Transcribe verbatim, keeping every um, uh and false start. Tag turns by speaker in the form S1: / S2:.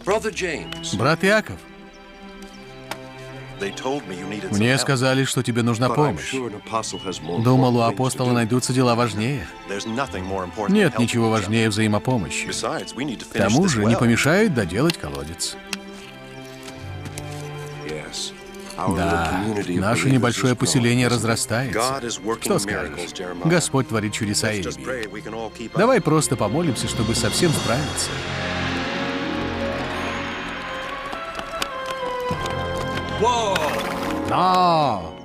S1: Брат Яков, мне сказали, что тебе нужна помощь. Думал, у апостола найдутся дела важнее. Нет ничего важнее взаимопомощи. К тому же не помешает доделать колодец. Да, наше небольшое поселение разрастается. Что скажешь? Господь творит чудеса и Иерии. Давай просто помолимся, чтобы совсем справиться. Но!